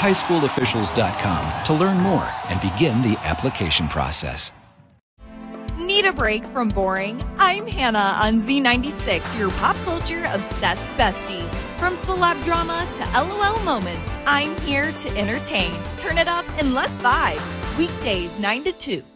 highschoolofficials.com to learn more and begin the application process. Need a break from boring? I'm Hannah on Z96, your pop culture obsessed bestie. From celeb drama to LOL moments, I'm here to entertain. Turn it up and let's vibe. Weekdays 9 to 2.